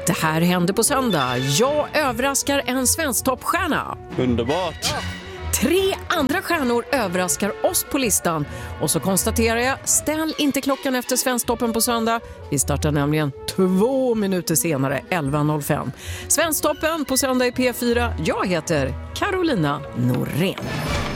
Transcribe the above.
Det här händer på söndag. Jag överraskar en svensktoppstjärna. Underbart. 3 andra stjärnor överraskar oss på listan. Och så konstaterar jag, ställ inte klockan efter Svensktoppen på söndag. Vi startar nämligen 2 minuter senare, 11.05. Svensktoppen på söndag i P4. Jag heter Carolina Norén.